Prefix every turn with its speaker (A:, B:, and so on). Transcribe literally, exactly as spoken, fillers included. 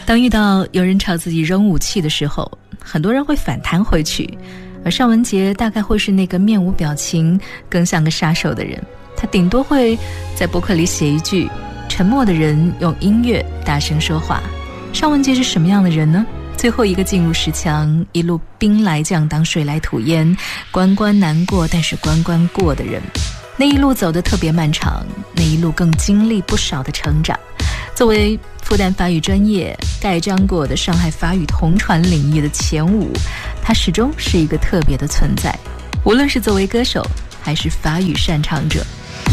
A: 当遇到有人朝自己扔武器的时候，很多人会反弹回去，而尚雯婕大概会是那个面无表情更像个杀手的人。他顶多会在博客里写一句，沉默的人用音乐大声说话。尚雯婕是什么样的人呢？最后一个进入十强，一路兵来将挡水来土掩，关关难过但是关关过的人。那一路走得特别漫长，那一路更经历不少的成长。作为复旦法语专业盖章过的上海法语同传领域的前五，他始终是一个特别的存在，无论是作为歌手还是法语擅长者。